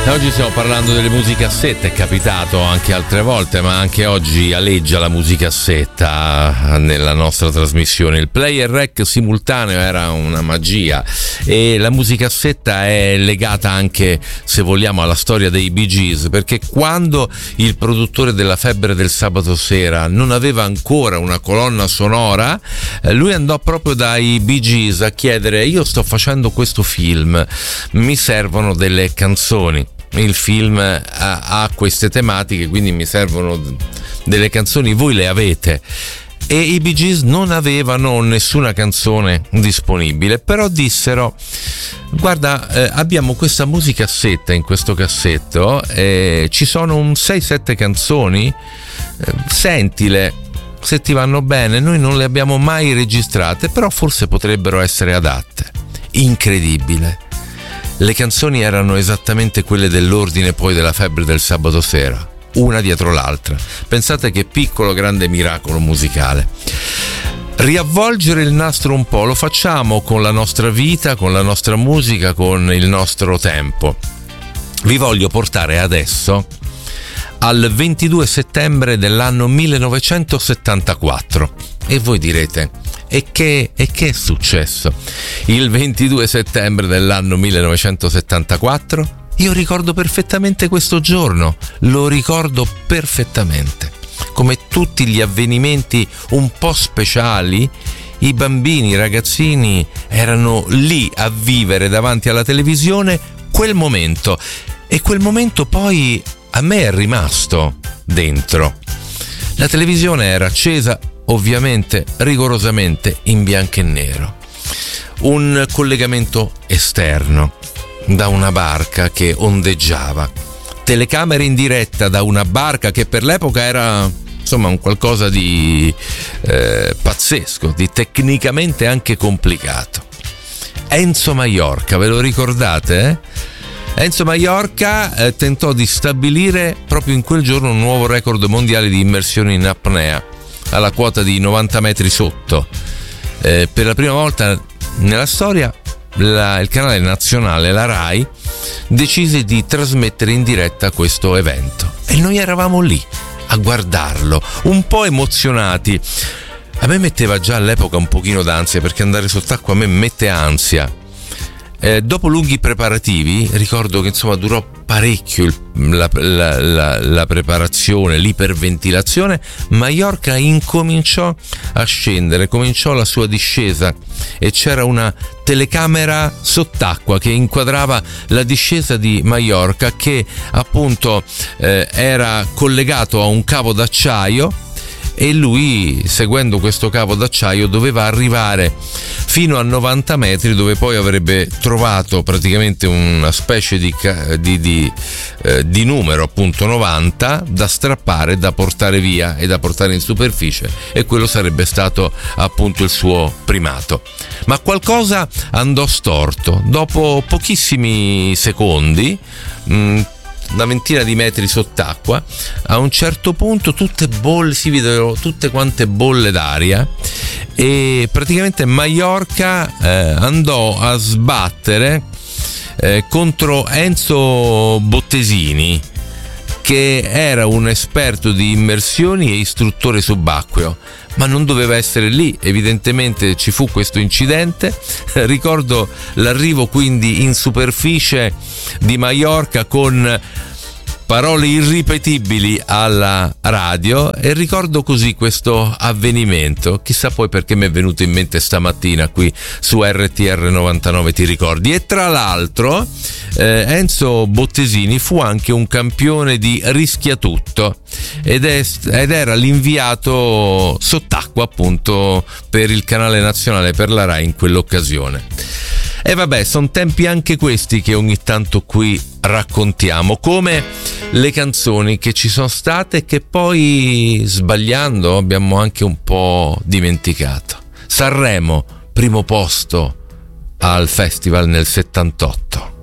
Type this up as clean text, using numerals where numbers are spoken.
Oggi stiamo parlando delle musicassette, è capitato anche altre volte, ma anche oggi aleggia la musicassetta nella nostra trasmissione. Il play e rec simultaneo era una magia e la musicassetta è legata anche, se vogliamo, alla storia dei Bee Gees, perché quando il produttore della Febbre del Sabato Sera non aveva ancora una colonna sonora, lui andò proprio dai Bee Gees a chiedere: io sto facendo questo film, mi servono delle canzoni. Il film ha queste tematiche, quindi mi servono delle canzoni, voi le avete? E i Bee Gees non avevano nessuna canzone disponibile, però dissero: guarda, abbiamo questa musicassetta in questo cassetto, ci sono un 6-7 canzoni, sentile, se ti vanno bene. Noi non le abbiamo mai registrate, però forse potrebbero essere adatte. Incredibile. Le canzoni erano esattamente quelle dell'ordine poi della Febbre del Sabato Sera, una dietro l'altra. Pensate che piccolo grande miracolo musicale. Riavvolgere il nastro un po' lo facciamo con la nostra vita, con la nostra musica, con il nostro tempo. Vi voglio portare adesso al 22 settembre dell'anno 1974 e voi direte: E che è successo il 22 settembre dell'anno 1974? Io ricordo perfettamente questo giorno, lo ricordo perfettamente. Come tutti gli avvenimenti un po' speciali, i bambini, i ragazzini erano lì a vivere davanti alla televisione quel momento. E quel momento poi a me è rimasto dentro. La televisione era accesa, ovviamente rigorosamente in bianco e nero. Un collegamento esterno da una barca che ondeggiava, telecamere in diretta da una barca che per l'epoca era insomma un qualcosa di pazzesco, di tecnicamente anche complicato. Enzo Maiorca, ve lo ricordate? Enzo Maiorca tentò di stabilire proprio in quel giorno un nuovo record mondiale di immersione in apnea alla quota di 90 metri sotto. Per la prima volta nella storia il canale nazionale, la Rai, decise di trasmettere in diretta questo evento e noi eravamo lì a guardarlo, un po' emozionati. A me metteva già all'epoca un pochino d'ansia, perché andare sott'acqua a me mette ansia. Dopo lunghi preparativi, ricordo che insomma durò parecchio la preparazione, l'iperventilazione. Maiorca incominciò a scendere, cominciò la sua discesa e c'era una telecamera sott'acqua che inquadrava la discesa di Maiorca, che appunto era collegato a un cavo d'acciaio, e lui, seguendo questo cavo d'acciaio, doveva arrivare fino a 90 metri, dove poi avrebbe trovato praticamente una specie di numero, appunto 90, da strappare, da portare via e da portare in superficie, e quello sarebbe stato appunto il suo primato. Ma qualcosa andò storto. Dopo pochissimi secondi, una ventina di metri sott'acqua, a un certo punto si videro tutte quante bolle d'aria e praticamente Maiorca andò a sbattere contro Enzo Bottesini, che era un esperto di immersioni e istruttore subacqueo, ma non doveva essere lì. Evidentemente ci fu questo incidente. Ricordo l'arrivo quindi in superficie di Maiorca con parole irripetibili alla radio, e ricordo così questo avvenimento. Chissà poi perché mi è venuto in mente stamattina qui su RTR 99, ti ricordi? E tra l'altro Enzo Bottesini fu anche un campione di rischiatutto ed era l'inviato sott'acqua appunto per il canale nazionale, per la Rai, in quell'occasione. E vabbè, sono tempi anche questi che ogni tanto qui raccontiamo, come le canzoni che ci sono state e che poi, sbagliando, abbiamo anche un po' dimenticato. Sanremo, primo posto al festival nel 78.